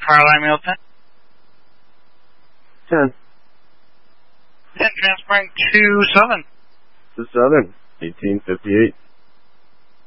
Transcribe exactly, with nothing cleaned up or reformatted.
Caroline Mail ten. ten. ten, transferring to Southern. To Southern, eighteen fifty-eight.